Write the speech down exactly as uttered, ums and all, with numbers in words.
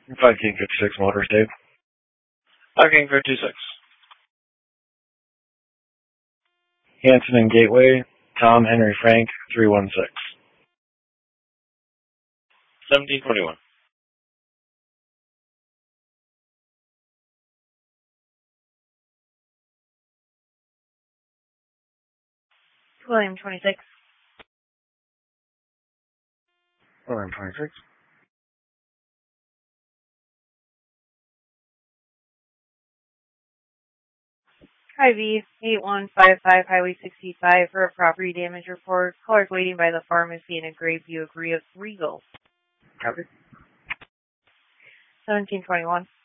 five King fifty-six Motors, Dave. five King fifty-six. Hanson and Gateway, Tom Henry Frank, three one six. seventeen twenty-one. William twenty-six. William twenty-six. Hy-Vee, eight one five five Highway sixty-five for a property damage report. Callers waiting by the pharmacy in a Grapeview agree of Regal. Copy. seventeen twenty-one.